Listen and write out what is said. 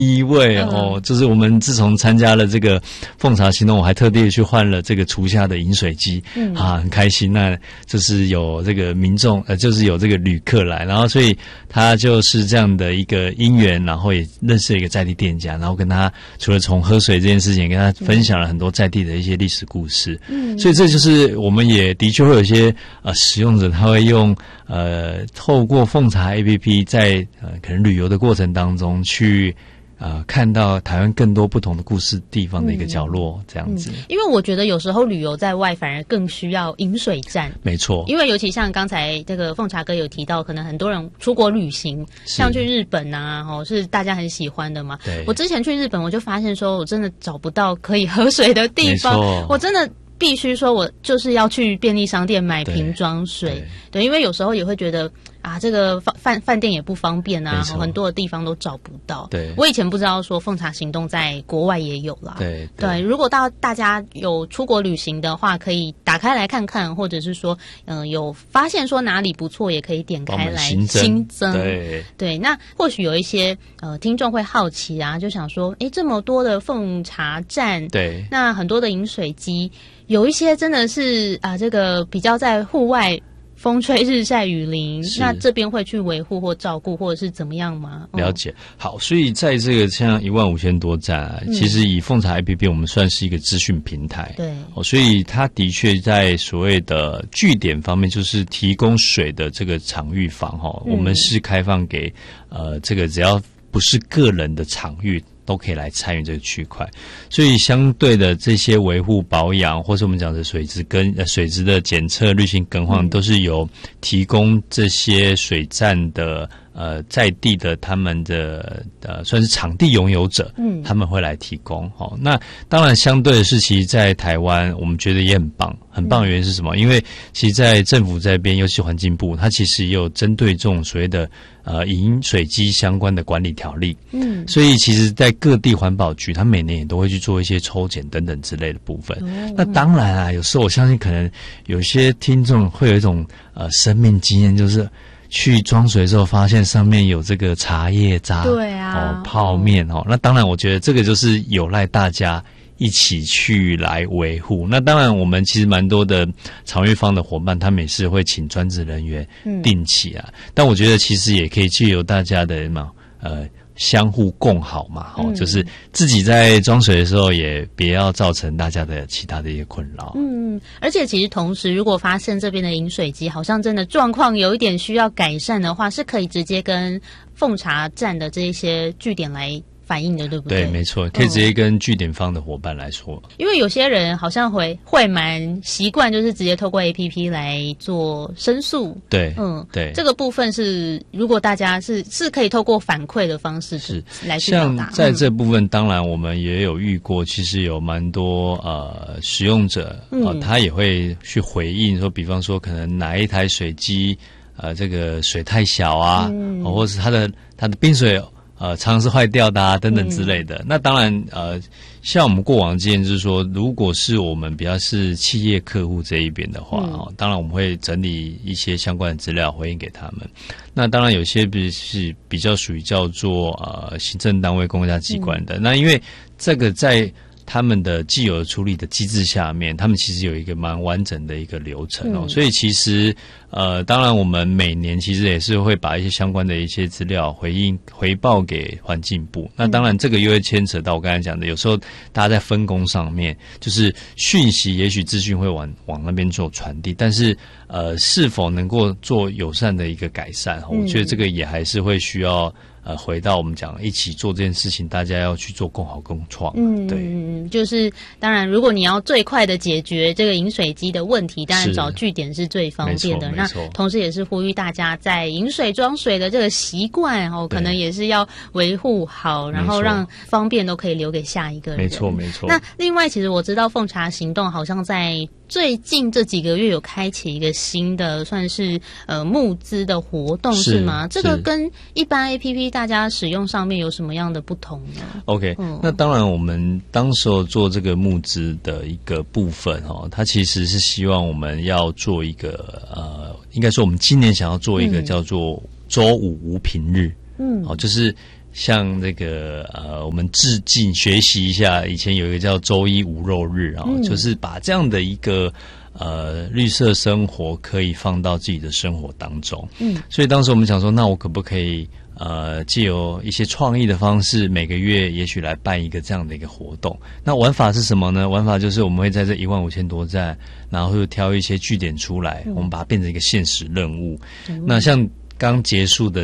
第一位就是我们自从参加了这个奉茶行动，我还特地去换了这个厨下的饮水机，很开心。那就是有这个民众就是有这个旅客来，然后所以他就是这样的一个因缘，然后也认识了一个在地店家，然后跟他除了从喝水这件事情，跟他分享了很多在地的一些历史故事。所以这就是我们也的确会有一些使用者，他会用透过奉茶 APP 在可能旅游的过程当中去看到台湾更多不同的故事地方的一个角落，这样子。 因为我觉得有时候旅游在外反而更需要饮水站。 没错。因为尤其像刚才这个奉茶哥有提到，可能很多人出国旅行，像去日本啊，是大家很喜欢的嘛。 对。 我之前去日本，我就发现说我真的找不到可以喝水的地方，我真的必须说我就是要去便利商店买瓶装水。对，因为有时候也会觉得这个饭店也不方便啊，很多的地方都找不到。 对， 我以前不知道说奉茶行动在国外也有啦。 对， 如果大家有出国旅行的话，可以打开来看看，或者是说有发现说哪里不错，也可以点开来新增。对，那或许有一些听众会好奇啊，就想说，这么多的奉茶站， 对， 那很多的饮水机，有一些真的是这个比较在户外。风吹日晒雨淋，那这边会去维护或照顾或者是怎么样吗？ 了解。好，所以在这个像15000多站其实以奉茶 APP 我们算是一个资讯平台。 对， 所以它的确在所谓的据点方面，就是提供水的这个场域房我们是开放给这个只要不是个人的场域都可以来参与这个区块，所以相对的这些维护保养，或是我们讲的水质的检测、滤芯更换，都是由提供这些水站的在地的他们的算是场地拥有者，他们会来提供。那当然相对的是，其实在台湾我们觉得也很棒，很棒的原因是什么？因为其实在政府这边，尤其环境部，它其实也有针对这种所谓的饮水机相关的管理条例。所以其实在各地环保局，它每年也都会去做一些抽检等等之类的部分。那当然有时候我相信可能有些听众会有一种生命经验，就是去装水之后发现上面有这个茶叶渣， 对啊， 泡面那当然我觉得这个就是有赖大家一起去来维护。那当然我们其实蛮多的场域方的伙伴，他们也是会请专职人员定期但我觉得其实也可以借由大家的相互共好嘛，就是自己在装水的时候也别要造成大家的其他的一些困扰。 而且其实同时，如果发现这边的饮水机好像真的状况有一点需要改善的话，是可以直接跟奉茶站的这些据点来反映的，对不对？ 对，没错，可以直接跟据点方的伙伴来说。 因为有些人好像会蛮习惯，就是直接透过 APP 来做申诉。 对，对， 这个部分是如果大家是可以透过反馈的方式是来去表达。 像在这部分，当然我们也有遇过，其实有蛮多使用者他也会去回应说，比方说可能哪一台水机这个水太小或是它的冰水常常是坏掉的等等之类的。那当然像我们过往经验就是说，如果是我们比较是企业客户这一边的话当然我们会整理一些相关的资料回应给他们。那当然有些是比较属于叫做行政单位公家机关的，那因为这个在他们的既有的处理的机制下面，他们其实有一个蛮完整的一个流程所以其实当然我们每年其实也是会把一些相关的一些资料回报给环境部。那当然这个又会牵扯到我刚才讲的，有时候大家在分工上面，就是讯息也许资讯会往那边做传递，但是是否能够做友善的一个改善我觉得这个也还是会需要回到我们讲一起做这件事情，大家要去做共好共创。对， 就是当然如果你要最快的解决这个饮水机的问题，当然找据点是最方便的。那同时也是呼吁大家在饮水装水的这个习惯可能也是要维护好，然后让方便都可以留给下一个人。 没错。 那另外其实我知道奉茶行动好像在最近这几个月有开启一个新的算是募资的活动，是吗？这个跟一般 APP 大家使用上面有什么样的不同呢？ OK，那当然我们当时候做这个募资的一个部分它其实是希望我们要做一个应该说我们今年想要做一个叫做周5无平日就是向这个我们致敬学习一下，以前有一个叫周一无肉日啊，就是把这样的一个绿色生活可以放到自己的生活当中。所以当时我们想说，那我可不可以藉由一些创意的方式，每个月也许来办一个这样的一个活动。那玩法是什么呢？玩法就是我们会在这15000多站，然后就挑一些据点出来，我们把它变成一个现实任务。那像刚结束的